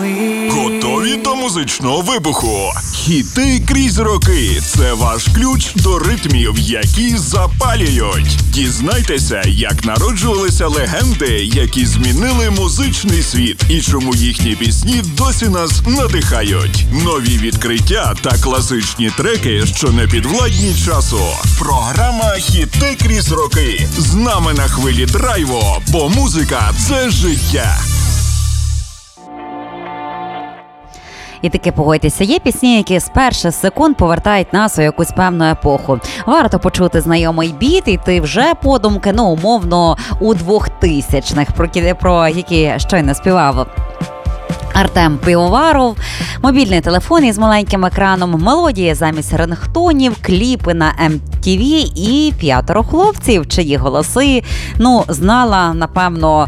Готові до музичного вибуху? Хіти крізь роки – це ваш ключ до ритмів, які запалюють. Дізнайтеся, як народжувалися легенди, які змінили музичний світ, і чому їхні пісні досі нас надихають. Нові відкриття та класичні треки, що не підвладні часу. Програма «Хіти крізь роки». З нами на хвилі драйву, бо музика – це життя. І таки, погодьтеся, є пісні, які з перших секунд повертають нас у якусь певну епоху. Варто почути знайомий біт, і ти вже подумки, умовно, у 2000-х, про які щойно співав Артем Пивоваров. Мобільний телефон із маленьким екраном, мелодії замість рингтонів, кліпи на MTV і 5 хлопців, чиї голоси, знала, напевно,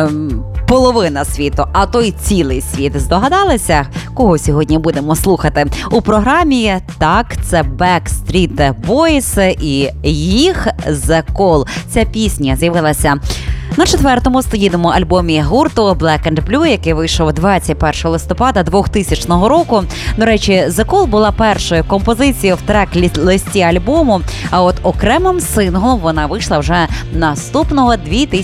половина світу, а то й цілий світ. Здогадалися, кого сьогодні будемо слухати? У програмі так, це Backstreet Boys і їх The Call. Ця пісня з'явилася на 4-му студійному альбомі гурту Black and Blue, який вийшов 21 листопада 2000 року. До речі, The Call була першою композицією в трек-листі альбому, а от окремим синглом вона вийшла вже наступного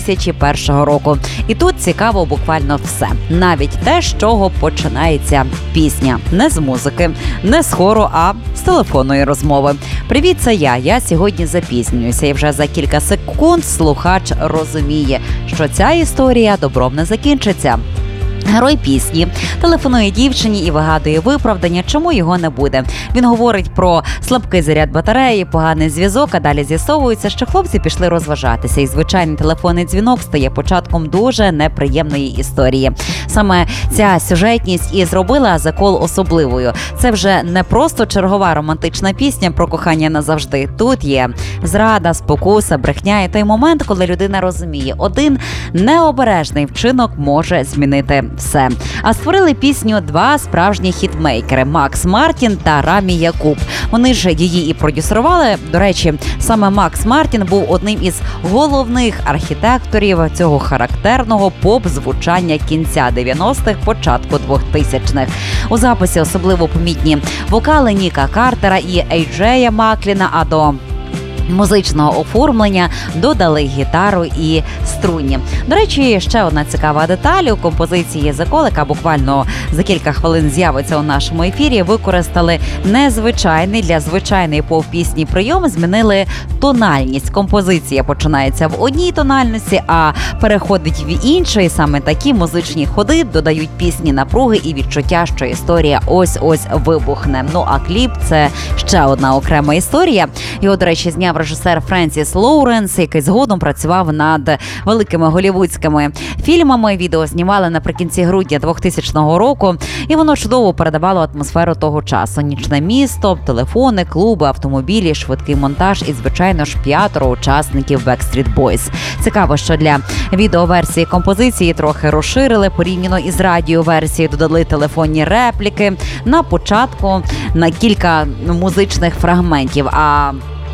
2001 року. І тут цікаво буквально все. Навіть те, з чого починається пісня. Не з музики, не з хору, а з телефонної розмови. Привіт, це я. Я сьогодні запізнююся. І вже за кілька секунд слухач розуміє, що ця історія добром не закінчиться. Герой пісні телефонує дівчині і вигадує виправдання, чому його не буде. Він говорить про слабкий заряд батареї, поганий зв'язок, а далі з'ясовується, що хлопці пішли розважатися. І звичайний телефонний дзвінок стає початком дуже неприємної історії. Саме ця сюжетність і зробила The Call особливою. Це вже не просто чергова романтична пісня про кохання назавжди. Тут є зрада, спокуса, брехня і той момент, коли людина розуміє, один необережний вчинок може змінити все. А створили пісню два справжні хітмейкери – Макс Мартін та Рамі Якуб. Вони ж її і продюсерували. До речі, саме Макс Мартін був одним із головних архітекторів цього характерного поп-звучання кінця 90-х, початку 2000-х. У записі особливо помітні вокали Ніка Картера і Ейджея Макліна, а до музичного оформлення додали гітару і струні. До речі, ще одна цікава деталь. У композиції The Call, яка буквально за кілька хвилин з'явиться у нашому ефірі, використали незвичайний для звичайної поп-пісні прийом, змінили тональність. Композиція починається в одній тональності, а переходить в іншу, і саме такі музичні ходи додають пісні напруги і відчуття, що історія ось-ось вибухне. А кліп – це ще одна окрема історія. Його, до речі, зняв режисер Френсіс Лоуренс, який згодом працював над великими голівудськими фільмами. Відео знімали наприкінці грудня 2000 року, і воно чудово передавало атмосферу того часу. Нічне місто, телефони, клуби, автомобілі, швидкий монтаж і, звичайно ж, 5 учасників Backstreet Boys. Цікаво, що для відеоверсії композиції трохи розширили порівняно із радіоверсією, додали телефонні репліки на початку на кілька музичних фрагментів. А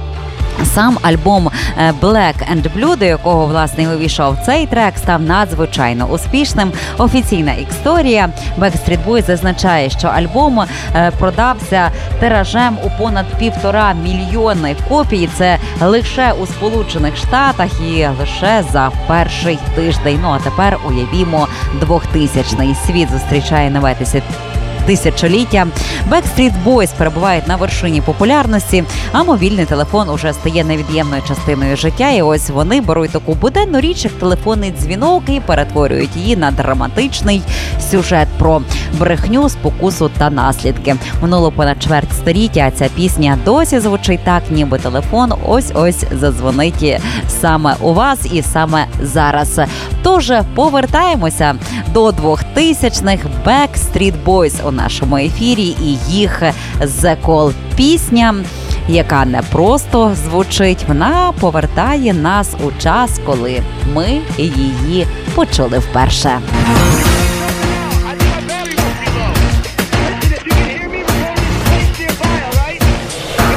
сам альбом Black and Blue, до якого, власне, вийшов цей трек, став надзвичайно успішним. Офіційна історія Backstreet Boys зазначає, що альбом продався тиражем у понад 1,5 мільйони копій. Це лише у Сполучених Штатах і лише за перший тиждень. А тепер уявімо 2000-й. Світ зустрічає нове тисячоліття. Backstreet Boys перебувають на вершині популярності, а мобільний телефон уже стає невід'ємною частиною життя. І ось вони беруть таку буденну річ, як телефонний дзвінок, і перетворюють її на драматичний сюжет про брехню, спокусу та наслідки. Минуло понад чверть століття, а ця пісня досі звучить так, ніби телефон ось-ось задзвонить саме у вас і саме зараз. Тож повертаємося до 2000-х. Backstreet Boys у нашому ефірі і їх The Call. Пісня, яка не просто звучить, вона повертає нас у час, коли ми її почули вперше.